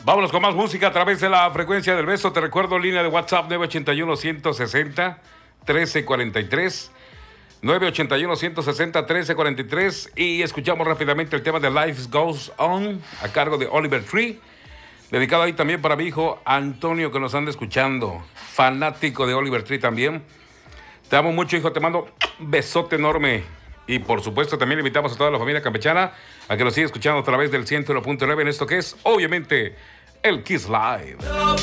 Vámonos con más música a través de la frecuencia del beso. Te recuerdo, línea de WhatsApp 981-160-1343. 981-160-1343. Y escuchamos rápidamente el tema de Life Goes On a cargo de Oliver Tree. Dedicado ahí también para mi hijo Antonio, que nos anda escuchando. Fanático de Oliver Tree también. Te amo mucho, hijo. Te mando un besote enorme. Y por supuesto también invitamos a toda la familia campechana a que nos siga escuchando a través del 101.9 en esto que es, obviamente, el Kiss Live.